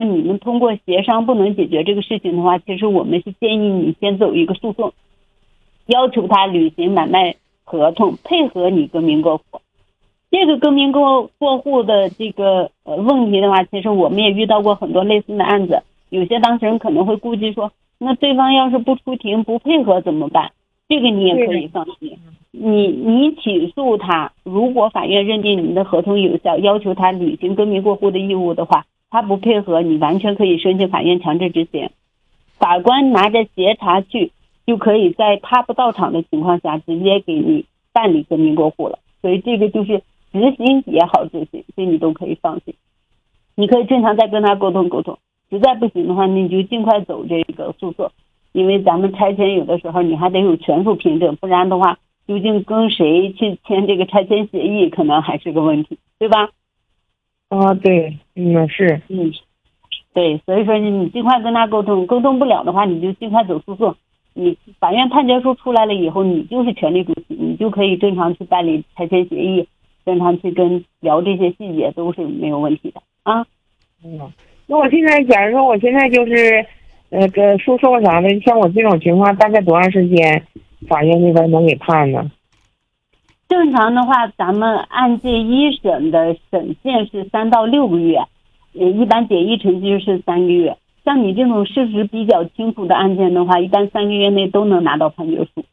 你们通过协商不能解决这个事情的话，其实我们是建议你先走一个诉讼，要求他履行买卖合同，配合你更名过户。这个更名过户的这个问题的话，其实我们也遇到过很多类似的案子。有些当事人可能会顾忌说，那对方要是不出庭不配合怎么办？这个你也可以放心，你起诉他，如果法院认定你的合同有效，要求他履行更名过户的义务的话，他不配合，你完全可以申请法院强制执行。法官拿着协查去，就可以在他不到场的情况下直接给你办理更名过户了。所以这个就是执行也好执行，所以你都可以放心。你可以正常再跟他沟通沟通，实在不行的话，你就尽快走这个诉讼，因为咱们拆迁有的时候你还得有全数凭证，不然的话，究竟跟谁去签这个拆迁协议，可能还是个问题，对吧？ 对，是， 对，所以说你尽快跟他沟通，沟通不了的话，你就尽快走诉讼。你法院判决书出来了以后，你就是权利主体，你就可以正常去办理拆迁协议，正常去聊这些细节，都是没有问题的啊。 那我现在假如说我现在就是诉讼啥的，像我这种情况，大概多长时间法院那边能给判呢？ 正常的话，咱们案件一审的审限是3到6个月，一般简易程序是3个月。像你这种事实比较清楚的案件的话，一般3个月内都能拿到判决书。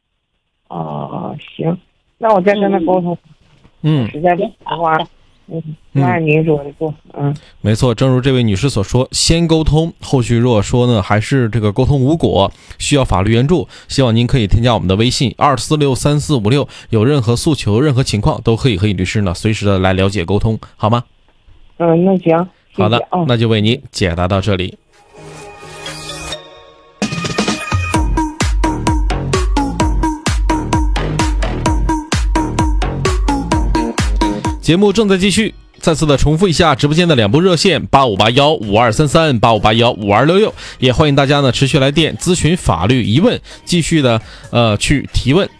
行，那我再跟他沟通。实在不行的话，按您说的做。 没错，正如这位女士所说，先沟通，后续如果说呢还是这个沟通无果，需要法律援助，希望您可以添加我们的微信2463456，有任何诉求、任何情况都可以和李律师呢随时的来了解沟通，好吗？ 那行。 好的，那就为您解答到这里。节目正在继续，再次的重复一下直播间的2部热线85815233、85815266，也欢迎大家呢持续来电咨询法律疑问，继续的去提问。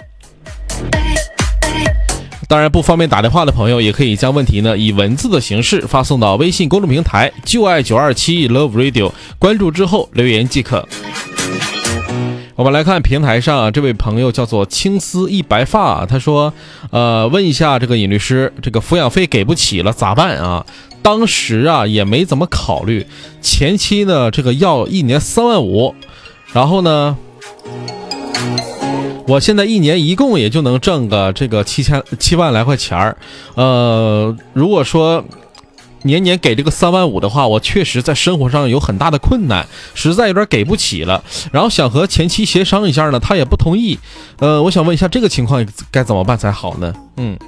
当然不方便打电话的朋友，也可以将问题呢以文字的形式发送到微信公众平台就爱927 Love Radio， 关注之后留言即可。我们来看平台上这位朋友叫做青丝一白发，他说问一下这个尹律师，这个抚养费给不起了咋办啊？当时也没怎么考虑，前期呢这个要1年3万5，然后呢我现在1年一共也就能挣个这个7万来块钱儿，如果说年年给这个3万5的话，我确实在生活上有很大的困难，实在有点给不起了。然后想和前妻协商一下呢，他也不同意。我想问一下这个情况该怎么办才好呢？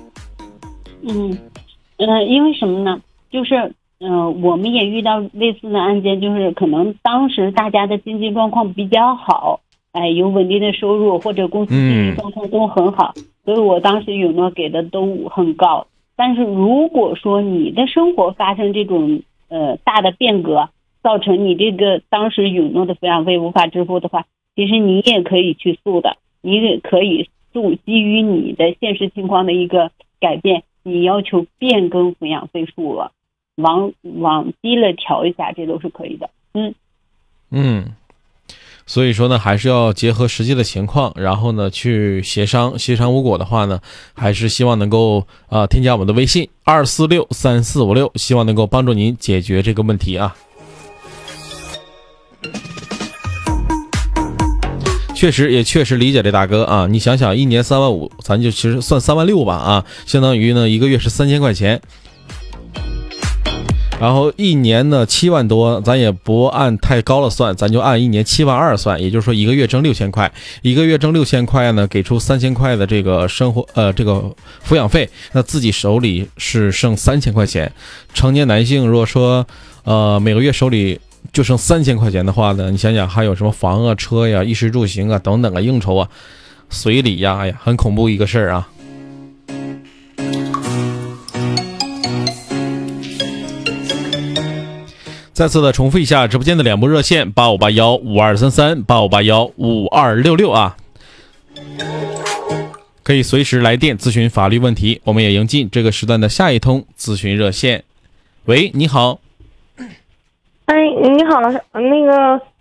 因为什么呢？就是我们也遇到类似的案件，就是可能当时大家的经济状况比较好。有稳定的收入，或者公司经济状况都很好，所以我当时允诺给的都很高。但是如果说你的生活发生这种大的变革，造成你这个当时允诺的抚养费无法支付的话，其实你也可以去诉的，你也可以诉基于你的现实情况的一个改变，你要求变更抚养费数额，往低了调一下，这都是可以的。 所以说呢，还是要结合实际的情况，然后呢去协商无果的话呢，还是希望能够添加我们的微信2463456，希望能够帮助您解决这个问题啊。确实理解这大哥啊，你想想1年3万5，咱就其实算3万6吧啊，相当于呢1个月是3000块钱。然后1年呢7万多，咱也不按太高了算，咱就按1年7万2算，也就是说1个月挣6000块，1个月挣6000块呢，给出3000块的这个这个抚养费，那自己手里是剩3000块钱。成年男性如果说每个月手里就剩3000块钱的话呢，你想想还有什么房啊、车呀、衣食住行啊等等啊、应酬啊、随礼呀，很恐怖一个事儿啊。再次的重复一下直播间的2部热线85815233、85815266啊，可以随时来电咨询法律问题。我们也迎进这个时段的下一通咨询热线。喂，你好。 哎，你好，老师，那个